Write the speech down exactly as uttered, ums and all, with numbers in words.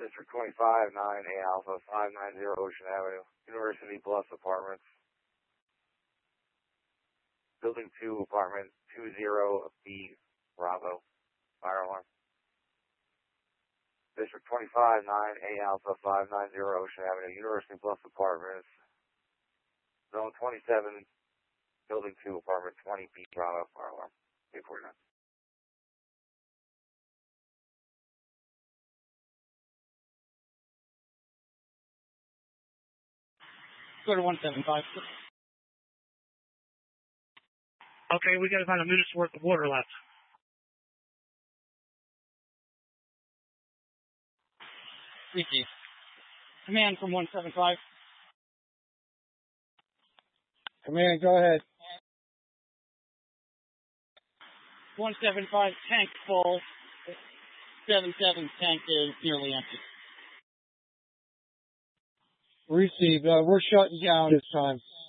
District twenty-five, nine A Alpha, five ninety Ocean Avenue, University Bluffs Apartments. Building two, apartment two zero B, Bravo, fire alarm. District twenty-five, nine A Alpha, five ninety Ocean Avenue, University Bluffs Apartments. Zone twenty-seven, building two, apartment twenty B, Bravo, fire alarm. eight forty-nine. Go to one seven five. Okay, we got about a minute's worth of water left. Receive. Command from one seven five. Command, go ahead. one seven five, tank full. seven seven, tank is nearly empty. Receive. Uh, we're shutting down this time.